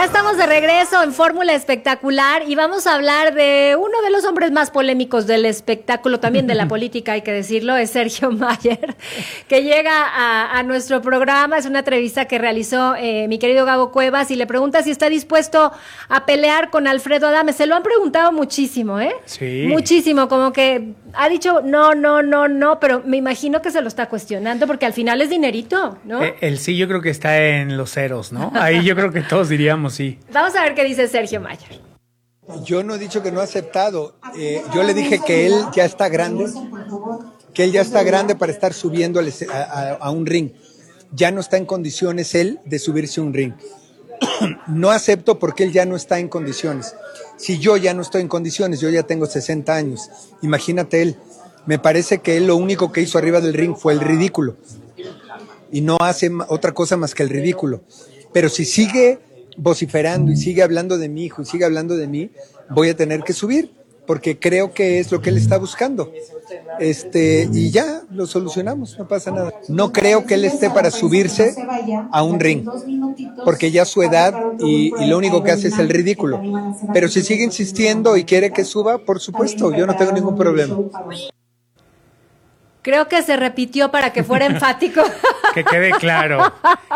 estamos de regreso en Fórmula Espectacular y vamos a hablar de uno de los hombres más polémicos del espectáculo, también de la política, hay que decirlo, es Sergio Mayer, que llega a nuestro programa. Es una entrevista que realizó mi querido Gabo Cuevas y le pregunta si está dispuesto a pelear con Alfredo Adame. Se lo han preguntado muchísimo, ¿eh? Sí. Muchísimo, como que ha dicho no, pero me imagino que se lo está cuestionando porque al final es dinerito, ¿no? El sí yo creo que está en los ceros, ¿no? Ahí yo creo que todos diríamos sí. Vamos a ver qué dice Sergio Mayer. Yo no he dicho que no ha aceptado. Yo le dije que él ya está grande, para estar subiendo a un ring. Ya no está en condiciones él de subirse a un ring. No acepto porque él ya no está en condiciones. Si yo ya no estoy en condiciones, yo ya tengo 60 años. Imagínate él. Me parece que él lo único que hizo arriba del ring fue el ridículo. Y no hace otra cosa más que el ridículo. Pero si sigue vociferando y sigue hablando de mi hijo y sigue hablando de mí, voy a tener que subir, porque creo que es lo que él está buscando. Y ya lo solucionamos, no pasa nada. No creo que él esté para subirse a un ring, porque ya su edad y lo único que hace es el ridículo. Pero si sigue insistiendo y quiere que suba, por supuesto, yo no tengo ningún problema. Creo que se repitió para que fuera enfático. Que quede claro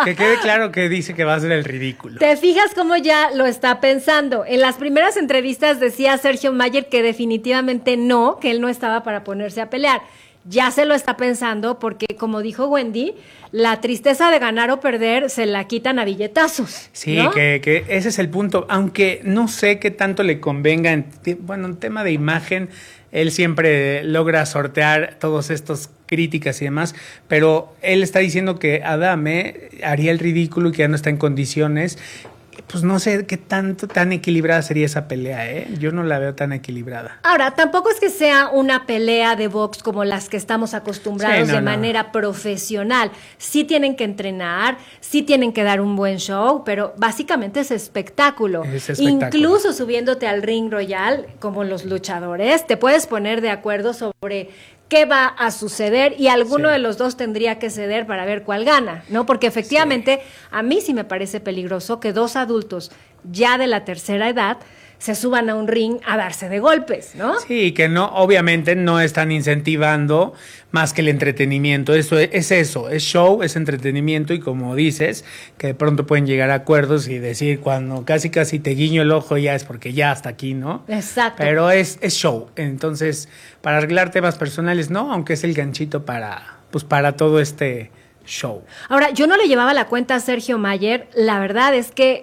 que dice que va a hacer el ridículo. ¿Te fijas cómo ya lo está pensando? En las primeras entrevistas decía Sergio Mayer que definitivamente no, que él no estaba para ponerse a pelear. Ya se lo está pensando porque, como dijo Wendy, la tristeza de ganar o perder se la quitan a billetazos. Sí, ¿no? que ese es el punto. Aunque no sé qué tanto le convenga, en tema de imagen, él siempre logra sortear todos estos críticas y demás, pero él está diciendo que Adame haría el ridículo y que ya no está en condiciones. Pues no sé qué tan equilibrada sería esa pelea, ¿eh? Yo no la veo tan equilibrada. Ahora, tampoco es que sea una pelea de box como las que estamos acostumbrados de manera profesional. Sí tienen que entrenar, sí tienen que dar un buen show, pero básicamente es espectáculo. Incluso subiéndote al ring royal, como los luchadores, te puedes poner de acuerdo sobre qué va a suceder y alguno de los dos tendría que ceder para ver cuál gana, ¿no? Porque efectivamente a mí sí me parece peligroso que dos adultos ya de la tercera edad se suban a un ring a darse de golpes, ¿no? Sí, que no, obviamente no están incentivando más que el entretenimiento. Eso es show, es entretenimiento y como dices, que de pronto pueden llegar a acuerdos y decir cuando casi te guiño el ojo ya es porque ya hasta aquí, ¿no? Exacto. Pero es show. Entonces, para arreglar temas personales, no, aunque es el ganchito para todo este show. Ahora, yo no le llevaba la cuenta a Sergio Mayer. La verdad es que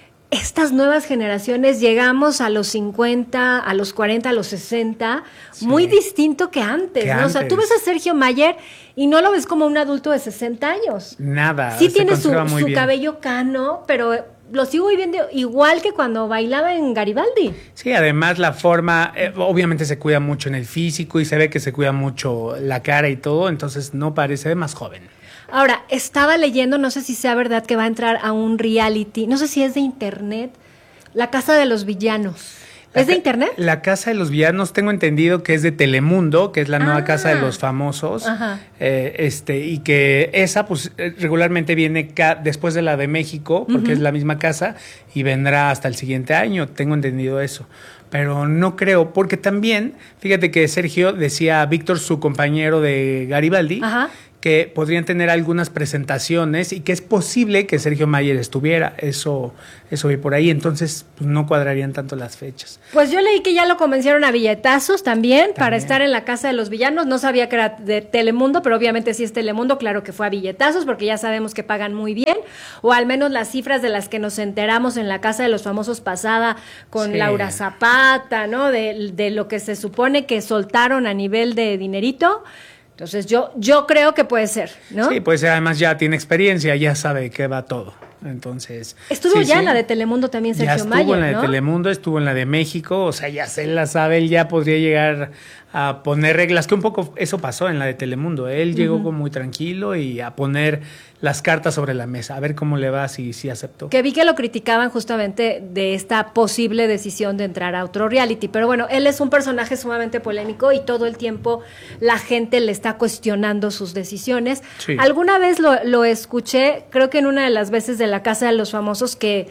estas nuevas generaciones llegamos a los 50, a los 40, a los 60, muy distinto que antes, ¿no? O sea, tú ves a Sergio Mayer y no lo ves como un adulto de 60 años. Nada. Sí tiene su cabello cano, pero lo sigo viviendo igual que cuando bailaba en Garibaldi. Sí, además la forma, obviamente se cuida mucho en el físico y se ve que se cuida mucho la cara y todo, entonces no parece de más joven. Ahora, estaba leyendo, no sé si sea verdad, que va a entrar a un reality, no sé si es de internet, La Casa de los Villanos. ¿Es de internet? La Casa de los Villanos, tengo entendido que es de Telemundo, que es la nueva Casa de los Famosos. Ajá. Y que esa, pues, regularmente viene después de la de México, porque es la misma casa, y vendrá hasta el siguiente año, tengo entendido eso. Pero no creo, porque también, fíjate que Sergio decía a Víctor, su compañero de Garibaldi, que podrían tener algunas presentaciones y que es posible que Sergio Mayer estuviera. Eso vi por ahí, entonces pues, no cuadrarían tanto las fechas. Pues yo leí que ya lo convencieron a billetazos también para estar en la Casa de los Villanos. No sabía que era de Telemundo, pero obviamente sí es Telemundo, claro que fue a billetazos porque ya sabemos que pagan muy bien, o al menos las cifras de las que nos enteramos en la Casa de los Famosos pasada con Laura Zapata, ¿no? De lo que se supone que soltaron a nivel de dinerito. Entonces yo creo que puede ser, ¿no? Sí, pues además ya tiene experiencia, ya sabe de qué va todo. Entonces estuvo en la de Telemundo también Sergio Mayer, estuvo en la ¿no? de Telemundo, estuvo en la de México, o sea, ya se la sabe, él ya podría llegar a poner reglas, que un poco eso pasó en la de Telemundo. Él llegó como muy tranquilo y a poner las cartas sobre la mesa, a ver cómo le va, si aceptó. Que vi que lo criticaban justamente de esta posible decisión de entrar a otro reality, pero bueno, él es un personaje sumamente polémico y todo el tiempo la gente le está cuestionando sus decisiones. Sí. Alguna vez lo escuché, creo que en una de las veces de la Casa de los Famosos, que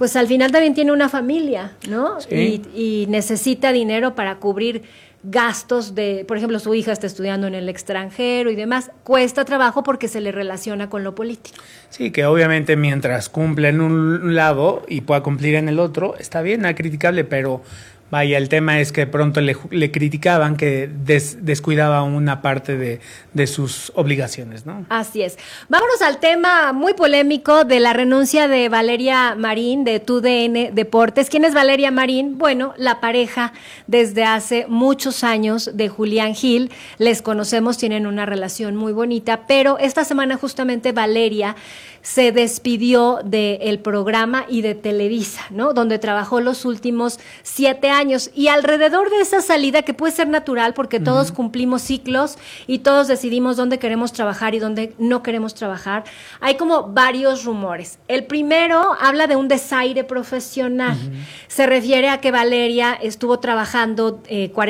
pues al final también tiene una familia, ¿no? Sí. Y necesita dinero para cubrir gastos de, por ejemplo, su hija está estudiando en el extranjero y demás. Cuesta trabajo porque se le relaciona con lo político. Sí, que obviamente mientras cumple en un lado y pueda cumplir en el otro, está bien, nada criticable, pero vaya, el tema es que de pronto le criticaban que descuidaba una parte de sus obligaciones, ¿no? Así es. Vámonos al tema muy polémico de la renuncia de Valeria Marín de TUDN Deportes. ¿Quién es Valeria Marín? Bueno, la pareja desde hace muchos años de Julián Gil. Les conocemos, tienen una relación muy bonita, pero esta semana justamente Valeria se despidió del programa y de Televisa, ¿no? Donde trabajó los últimos 7 años. Y alrededor de esa salida, que puede ser natural porque todos cumplimos ciclos y todos decidimos dónde queremos trabajar y dónde no queremos trabajar, hay como varios rumores. El primero habla de un desaire profesional. Se refiere a que Valeria estuvo trabajando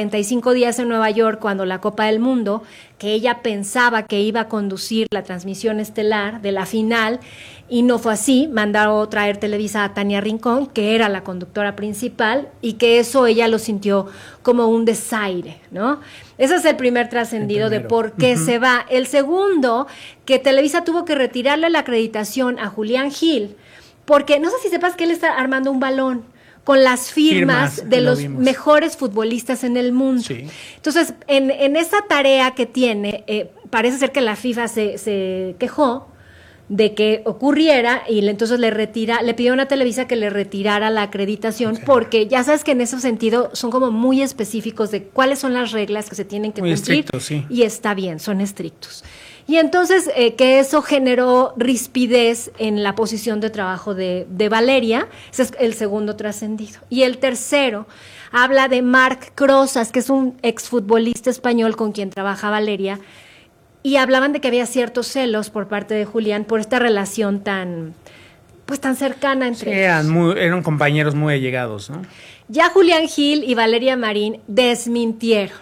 45 días en Nueva York cuando la Copa del Mundo, que ella pensaba que iba a conducir la transmisión estelar de la final y no fue así. Mandaron traer Televisa a Tania Rincón, que era la conductora principal, y que eso ella lo sintió como un desaire, ¿no? Ese es el primer trascendido de por qué se va. El segundo, que Televisa tuvo que retirarle la acreditación a Julián Gil, porque no sé si sepas que él está armando un balón con las firmas de los mejores futbolistas en el mundo. Sí. Entonces, en esa tarea que tiene, parece ser que la FIFA se quejó de que ocurriera y entonces le pidió a una Televisa que le retirara la acreditación, porque ya sabes que en ese sentido son como muy específicos de cuáles son las reglas que se tienen que muy cumplir. Estrictos, sí. Y está bien, son estrictos. Y entonces que eso generó rispidez en la posición de trabajo de Valeria. Ese es el segundo trascendido. Y el tercero habla de Marc Crozas, que es un exfutbolista español con quien trabaja Valeria, y hablaban de que había ciertos celos por parte de Julián por esta relación tan cercana entre ellos. Eran compañeros muy allegados, ¿no? Ya Julián Gil y Valeria Marín desmintieron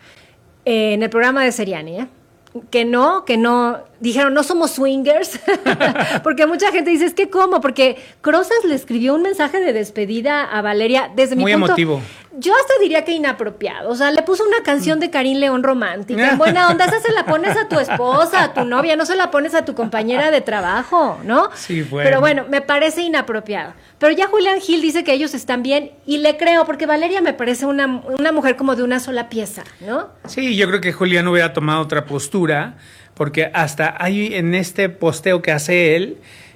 en el programa de Seriani, que no, dijeron, no somos swingers, porque mucha gente dice, es que ¿cómo? Porque Crozas le escribió un mensaje de despedida a Valeria desde mi punto. Muy emotivo. Yo hasta diría que inapropiado, o sea, le puso una canción de Karim León romántica, en buena onda, esa se la pones a tu esposa, a tu novia, no se la pones a tu compañera de trabajo, ¿no? Sí, bueno. Pero bueno, me parece inapropiado. Pero ya Julián Gil dice que ellos están bien y le creo, porque Valeria me parece una mujer como de una sola pieza, ¿no? Sí, yo creo que Julián hubiera tomado otra postura, porque hasta ahí en este posteo que hace él,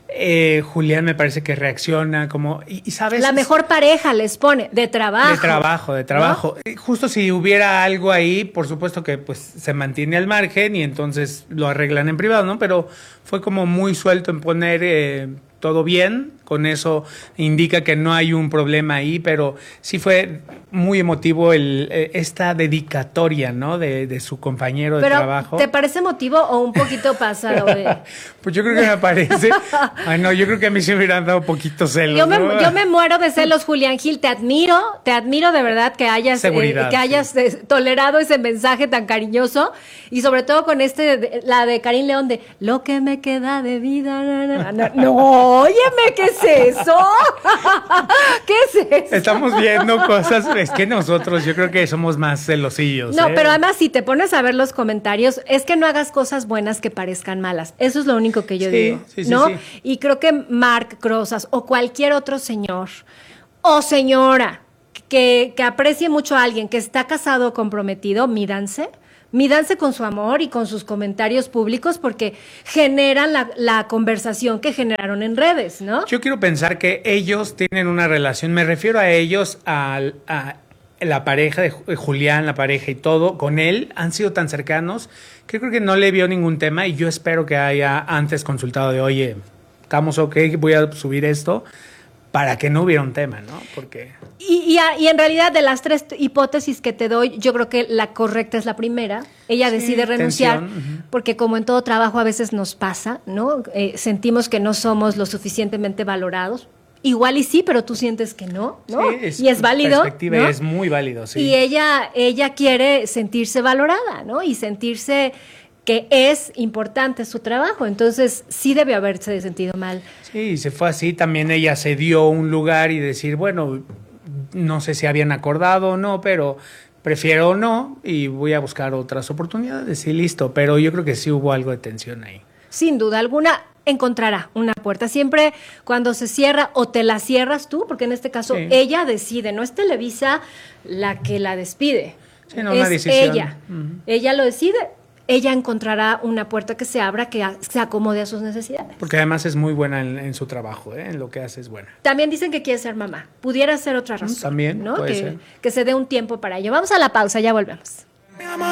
Julián me parece que reacciona como, y sabes, la mejor pareja les pone de trabajo. De trabajo. ¿No? Justo si hubiera algo ahí, por supuesto que pues se mantiene al margen y entonces lo arreglan en privado, ¿no? Pero fue como muy suelto en poner todo bien, con eso indica que no hay un problema ahí, pero sí fue muy emotivo esta dedicatoria, ¿no? De su compañero de trabajo. ¿Te parece emotivo o un poquito pasado? Pues yo creo que me parece. Ay, no, yo creo que a mí se me hubieran dado poquito celos. Yo me muero de celos, Julián Gil. Te admiro de verdad que hayas tolerado ese mensaje tan cariñoso y sobre todo con la de Karim León de lo que me queda de vida. No, óyeme, ¿qué es eso? ¿Qué es eso? Estamos viendo cosas, es que nosotros yo creo que somos más celosillos. No, pero además si te pones a ver los comentarios, es que no hagas cosas buenas que parezcan malas. Eso es lo único que yo digo, ¿no? Sí. Y creo que Marc Crozas o cualquier otro señor o señora que aprecie mucho a alguien que está casado o comprometido, mídanse con su amor y con sus comentarios públicos porque generan la conversación que generaron en redes, ¿no? Yo quiero pensar que ellos tienen una relación, me refiero a ellos, a la pareja de Julián, la pareja y todo, con él, han sido tan cercanos que creo que no le vio ningún tema y yo espero que haya antes consultado de, oye, estamos ok, voy a subir esto, para que no hubiera un tema, ¿no? Porque... Y en realidad, de las 3 hipótesis que te doy, yo creo que la correcta es la primera. Ella decide renunciar, porque como en todo trabajo a veces nos pasa, ¿no? Sentimos que no somos lo suficientemente valorados. Igual y sí, pero tú sientes que no, ¿no? Sí, y es válido, perspectiva, ¿no? Es muy válido, sí. Y ella quiere sentirse valorada, ¿no? Y sentirse que es importante su trabajo. Entonces, sí debe haberse sentido mal. Sí, se fue así. También ella se dio un lugar y decir, bueno, no sé si habían acordado o no, pero prefiero no y voy a buscar otras oportunidades y listo. Pero yo creo que sí hubo algo de tensión ahí. Sin duda alguna, encontrará una puerta. Siempre cuando se cierra o te la cierras tú, porque en este caso ella decide, no es Televisa la que la despide. Sí, no, es una decisión. ella. Ella lo decide, ella encontrará una puerta que se abra, que se acomode a sus necesidades. Porque además es muy buena en su trabajo, en lo que hace es buena. También dicen que quiere ser mamá. Pudiera ser otra razón. También, ¿no? puede ser. Que se dé un tiempo para ello. Vamos a la pausa, ya volvemos.